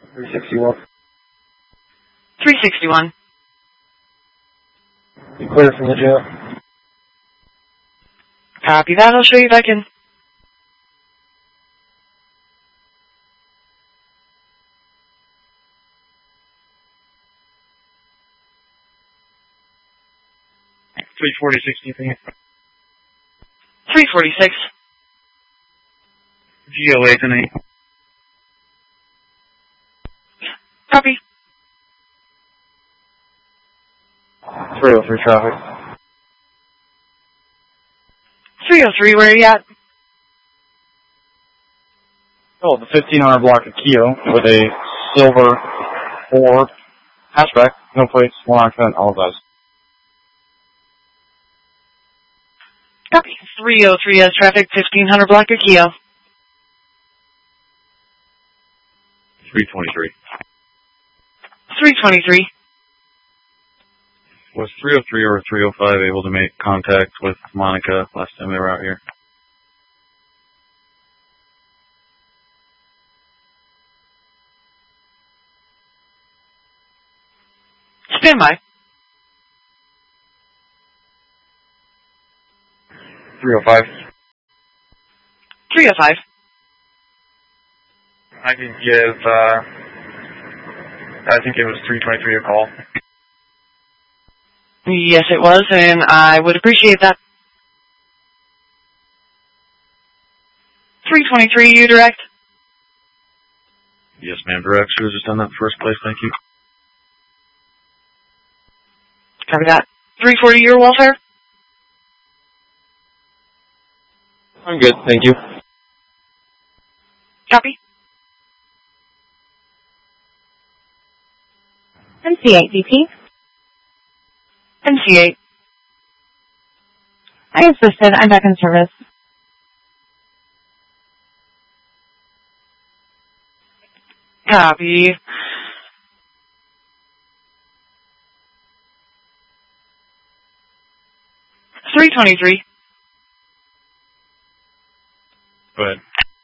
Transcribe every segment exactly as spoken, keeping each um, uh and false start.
three sixty-one. three sixty-one. You clear from the jail. Copy that. I'll show you back in. three forty, sixty-three. three forty-six. G O eight and eight. Copy. three oh three traffic. three oh three, where are you at? Oh, the fifteen hundred block of Keo with a silver Ford hatchback, no plates, one occupant, all of those. Copy. three oh three has traffic, fifteen hundred block of Keo. three twenty-three. three twenty-three. Was three oh three or three oh five able to make contact with Monica last time they were out here? Stand by. three oh five. three oh five. I could give, uh, I think it was three twenty-three a call. Yes, it was, and I would appreciate that. three twenty-three, you direct? Yes, ma'am. Direct. Should have just done that in the first place. Thank you. Copy that. three forty, your welfare? I'm good, thank you. Copy. M C eight, V P. M C eight. I assisted. I'm back in service. Copy. three twenty-three. Go ahead.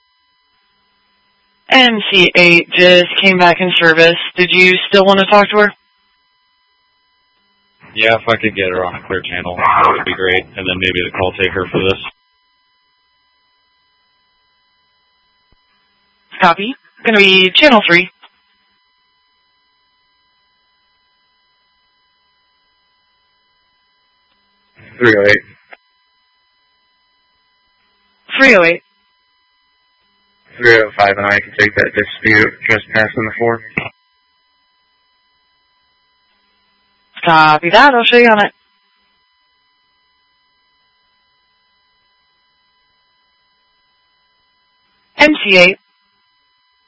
M C eight just came back in service. Did you still want to talk to her? Yeah, if I could get her on a clear channel, that would be great. And then maybe the call taker for this. Copy. Gonna be channel three. three oh eight. three oh eight. three oh five and I can take that dispute just passing the four. Copy that. I'll show you on it. M C eight.